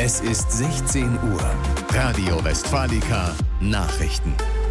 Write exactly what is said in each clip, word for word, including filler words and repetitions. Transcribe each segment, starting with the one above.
Es ist sechzehn Uhr. Radio Westfalica Nachrichten.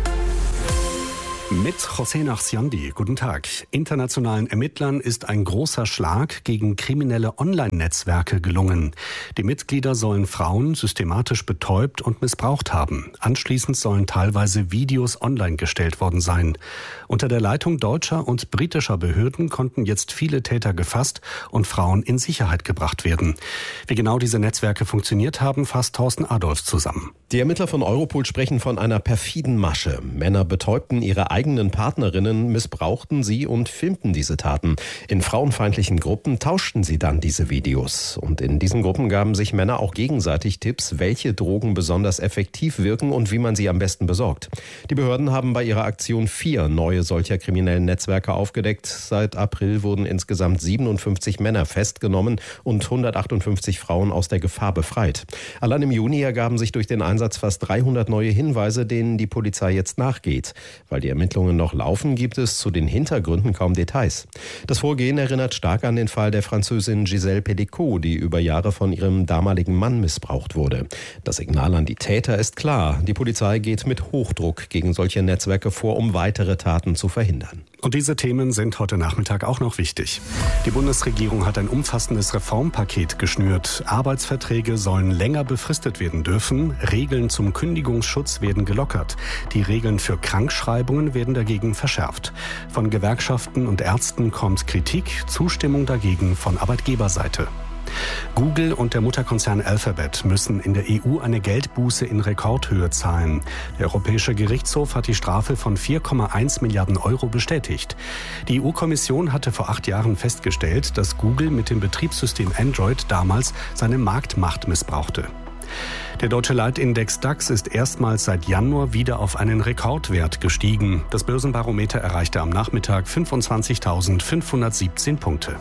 Mit José Nachsiandi. Guten Tag. Internationalen Ermittlern ist ein großer Schlag gegen kriminelle Online-Netzwerke gelungen. Die Mitglieder sollen Frauen systematisch betäubt und missbraucht haben. Anschließend sollen teilweise Videos online gestellt worden sein. Unter der Leitung deutscher und britischer Behörden konnten jetzt viele Täter gefasst und Frauen in Sicherheit gebracht werden. Wie genau diese Netzwerke funktioniert haben, fasst Thorsten Adolf zusammen. Die Ermittler von Europol sprechen von einer perfiden Masche. Männer betäubten ihre eigenen Partnerinnen, missbrauchten sie und filmten diese Taten. In frauenfeindlichen Gruppen tauschten sie dann diese Videos. Und in diesen Gruppen gaben sich Männer auch gegenseitig Tipps, welche Drogen besonders effektiv wirken und wie man sie am besten besorgt. Die Behörden haben bei ihrer Aktion vier neue solcher kriminellen Netzwerke aufgedeckt. Seit April wurden insgesamt siebenundfünfzig Männer festgenommen und hundertachtundfünfzig Frauen aus der Gefahr befreit. Allein im Juni ergaben sich durch den Einsatz fast dreihundert neue Hinweise, denen die Polizei jetzt nachgeht. Weil die Ermittlungen noch laufen, gibt es zu den Hintergründen kaum Details. Das Vorgehen erinnert stark an den Fall der Französin Gisèle Pelicot, die über Jahre von ihrem damaligen Mann missbraucht wurde. Das Signal an die Täter ist klar. Die Polizei geht mit Hochdruck gegen solche Netzwerke vor, um weitere Taten zu verhindern. Und diese Themen sind heute Nachmittag auch noch wichtig. Die Bundesregierung hat ein umfassendes Reformpaket geschnürt. Arbeitsverträge sollen länger befristet werden dürfen. Regeln zum Kündigungsschutz werden gelockert. Die Regeln für Krankschreibungen werden dagegen verschärft. Von Gewerkschaften und Ärzten kommt Kritik, Zustimmung dagegen von Arbeitgeberseite. Google und der Mutterkonzern Alphabet müssen in der E U eine Geldbuße in Rekordhöhe zahlen. Der Europäische Gerichtshof hat die Strafe von vier Komma eins Milliarden Euro bestätigt. Die E U-Kommission hatte vor acht Jahren festgestellt, dass Google mit dem Betriebssystem Android damals seine Marktmacht missbrauchte. Der deutsche Leitindex DAX ist erstmals seit Januar wieder auf einen Rekordwert gestiegen. Das Börsenbarometer erreichte am Nachmittag fünfundzwanzigtausendfünfhundertsiebzehn Punkte.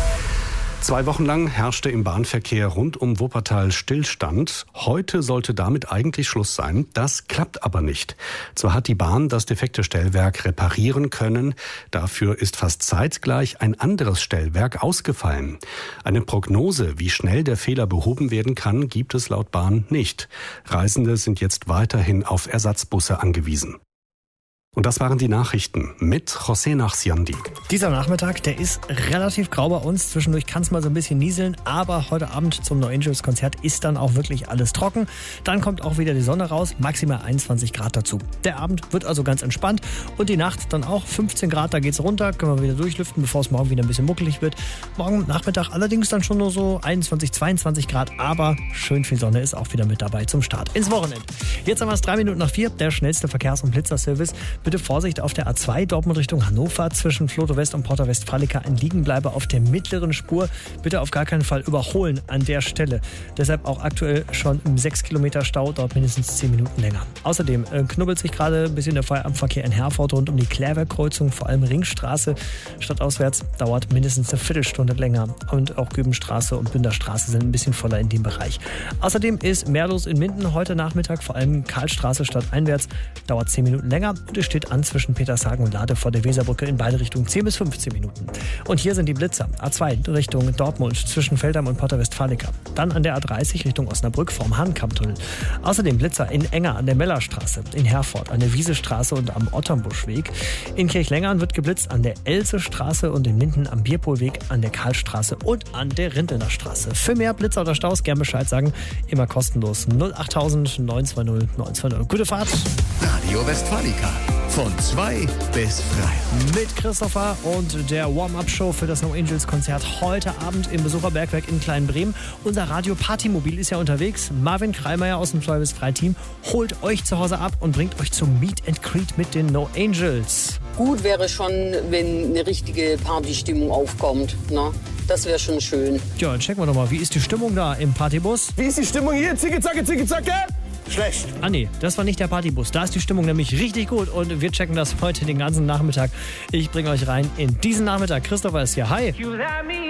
Zwei Wochen lang herrschte im Bahnverkehr rund um Wuppertal Stillstand. Heute sollte damit eigentlich Schluss sein. Das klappt aber nicht. Zwar hat die Bahn das defekte Stellwerk reparieren können, dafür ist fast zeitgleich ein anderes Stellwerk ausgefallen. Eine Prognose, wie schnell der Fehler behoben werden kann, gibt es laut Bahn nicht. Reisende sind jetzt weiterhin auf Ersatzbusse angewiesen. Und das waren die Nachrichten mit José Nachsiandi. Dieser Nachmittag, der ist relativ grau bei uns. Zwischendurch kann es mal so ein bisschen nieseln. Aber heute Abend zum No Angels Konzert ist dann auch wirklich alles trocken. Dann kommt auch wieder die Sonne raus. Maximal einundzwanzig Grad dazu. Der Abend wird also ganz entspannt. Und die Nacht dann auch fünfzehn Grad. Da geht's runter. Können wir wieder durchlüften, bevor es morgen wieder ein bisschen muckelig wird. Morgen Nachmittag allerdings dann schon nur so einundzwanzig, zweiundzwanzig Grad. Aber schön viel Sonne ist auch wieder mit dabei zum Start ins Wochenende. Jetzt haben wir es drei Minuten nach vier. Der schnellste Verkehrs- und Blitzerservice. Bitte Vorsicht auf der A zwei Dortmund Richtung Hannover zwischen Vlotho West und Porta Westfalica. Ein Liegenbleiber auf der mittleren Spur. Bitte auf gar keinen Fall überholen an der Stelle. Deshalb auch aktuell schon im sechs Kilometer Stau, dort mindestens zehn Minuten länger. Außerdem äh, knubbelt sich gerade ein bisschen der Feierabendverkehr in Herford rund um die Klärwerkkreuzung, vor allem Ringstraße. Stadtauswärts dauert mindestens eine Viertelstunde länger. Und auch Gübenstraße und Bünderstraße sind ein bisschen voller in dem Bereich. Außerdem ist mehr los in Minden heute Nachmittag, vor allem Karlstraße stadteinwärts, dauert zehn Minuten länger und es steht an zwischen Petershagen und Lade vor der Weserbrücke in beide Richtungen zehn bis fünfzehn Minuten. Und hier sind die Blitzer. A zwei Richtung Dortmund zwischen Feldheim und Porta Westfalica. Dann an der A dreißig Richtung Osnabrück vorm Hahnkammtunnel. Außerdem Blitzer in Enger an der Mellerstraße, in Herford an der Wiesestraße und am Otternbuschweg. In Kirchlengern wird geblitzt an der Elsestraße und in Minden am Bierpohlweg, an der Karlstraße und an der Rintelner Straße. Für mehr Blitzer oder Staus gern Bescheid sagen. Immer kostenlos. null achttausend neun zwei null neun zwei null. Gute Fahrt. Radio Westfalica. Von zwei bis drei. Mit Christopher und der Warm-Up-Show für das No Angels Konzert heute Abend im Besucherbergwerk in Kleinbremen. Unser Radio-Partymobil ist ja unterwegs. Marvin Kreimeier aus dem zwei bis drei Team holt euch zu Hause ab und bringt euch zum Meet and Greet mit den No Angels. Gut wäre schon, wenn eine richtige Partystimmung aufkommt. Ne? Das wäre schon schön. Ja, dann checken wir doch mal. Wie ist die Stimmung da im Partybus? Wie ist die Stimmung hier? Zicke, zacke, zicke, zacke. Schlecht. Ah nee, das war nicht der Partybus. Da ist die Stimmung nämlich richtig gut und wir checken das heute den ganzen Nachmittag. Ich bringe euch rein in diesen Nachmittag. Christopher ist hier. Hi.